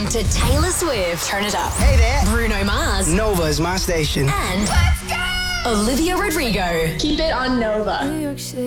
to Taylor Swift. Turn it up. Hey there. Bruno Mars. Nova is my station. And Olivia Rodrigo. Keep it on Nova.